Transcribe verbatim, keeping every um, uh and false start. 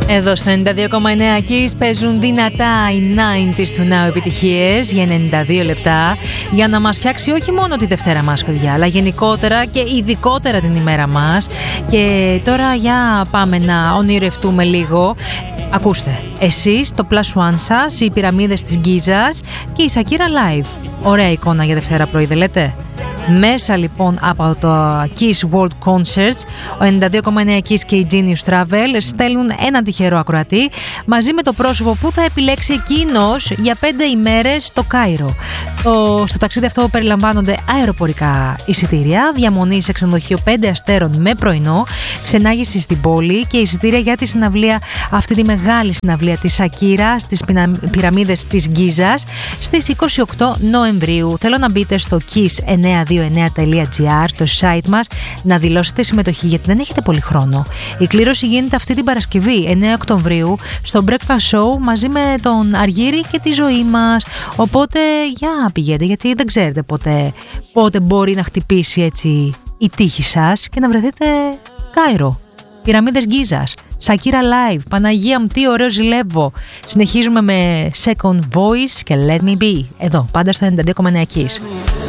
Εδώ στο ενενήντα δύο κόμμα εννέα Kiss παίζουν δυνατά οι ενενήντα του Now επιτυχίες για ενενήντα δύο λεπτά για να μας φτιάξει όχι μόνο τη Δευτέρα μας, παιδιά, αλλά γενικότερα και ειδικότερα την ημέρα μας. Και τώρα για πάμε να ονειρευτούμε λίγο. Ακούστε, εσείς, το Plus One σας, οι πυραμίδες της Γκίζας και η Σακύρα Live. Ωραία εικόνα για Δευτέρα πρωί, δεν λέτε? Μέσα λοιπόν από το Kiss World Concerts, ο ενενήντα δύο κόμμα εννέα Kiss και η Genius Travel στέλνουν έναν τυχερό ακροατή μαζί με το πρόσωπο που θα επιλέξει εκείνος για πέντε ημέρες στο Κάιρο. Το, στο ταξίδι αυτό περιλαμβάνονται αεροπορικά εισιτήρια, διαμονή σε ξενοδοχείο πέντε αστέρων με πρωινό, ξενάγηση στην πόλη και εισιτήρια για τη συναυλία, αυτή τη μεγάλη συναυλία της Σακύρα στις πυραμίδες της Γκίζας στις είκοσι οκτώ Νοεμβρίου. Θέλω να μπείτε στο kiss εννιακόσια είκοσι εννέα τελεία τζι άρ, το site μας, να δηλώσετε συμμετοχή γιατί δεν έχετε πολύ χρόνο. Η κλήρωση γίνεται αυτή την Παρασκευή εννέα Οκτωβρίου στο Breakfast Show μαζί με τον Αργύρη και τη Ζωή μας. Οπότε για πηγαίνετε, γιατί δεν ξέρετε πότε, πότε μπορεί να χτυπήσει έτσι η τύχη σας και να βρεθείτε Κάιρο, πυραμίδες Γκίζας, Σακύρα Live. Παναγία μου, τι ωραίο ζηλεύω. Συνεχίζουμε με Second Voice και Let Me Be εδώ, πάντα στο ενενήντα δύο κόμμα εννέα Kiss.